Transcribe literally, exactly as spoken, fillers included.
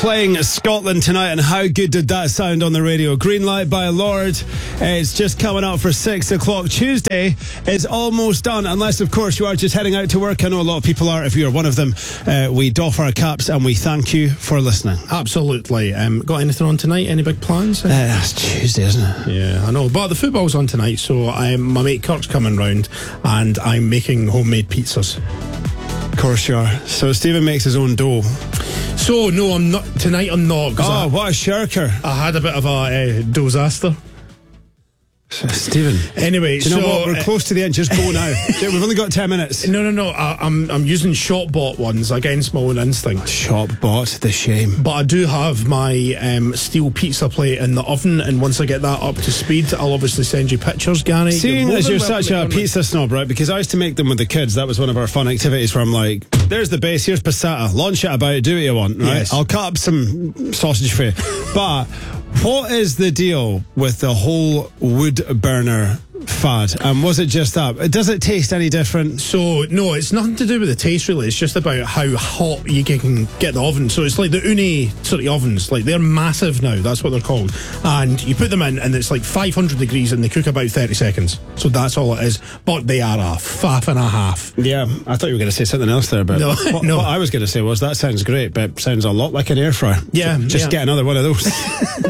playing Scotland tonight, and how good did that sound on the radio? Green Light by Lord. It's just coming up for six o'clock. Tuesday is almost done, unless, of course, you are just heading out to work. I know a lot of people are. If you're one of them, uh, we doff our caps and we thank you for listening. Absolutely. Um, got anything on tonight? Any big plans? Uh, it's Tuesday, isn't it? Yeah, I know. But the football's on tonight, so um, my mate Kirk's coming round, and I'm making homemade pizzas. Of course you are. So Stephen makes his own dough. So no, I'm not tonight. I'm not. Oh, I, what a shirker! I had a bit of a uh, disaster. Stephen. Anyway, do you know so, what? We're uh, close to the end. Just go now. We've only got ten minutes. No, no, no. I, I'm I'm using shop bought ones against my own instinct. Shop bought, the shame. But I do have my um, steel pizza plate in the oven, and once I get that up to speed, I'll obviously send you pictures, Gary. Seeing you're as you're such a pizza me. snob, right? Because I used to make them with the kids. That was one of our fun activities where I'm like, there's the base, here's passata. Launch it about, do what you want, right? Yes. I'll cut up some sausage for you. But what is the deal with the whole wood burner fad? And was it just that? Does it taste any different? So no, it's nothing to do with the taste really. It's just about how hot you can get the oven. So it's like the Uni sort of ovens, like they're massive now. That's what they're called. And you put them in, and it's like five hundred degrees, and they cook about thirty seconds. So that's all it is. But they are a faff and a half. Yeah, I thought you were going to say something else there. But no, what, no. what I was going to say was that sounds great, but sounds a lot like an air fryer. Yeah, so just yeah. get another one of those.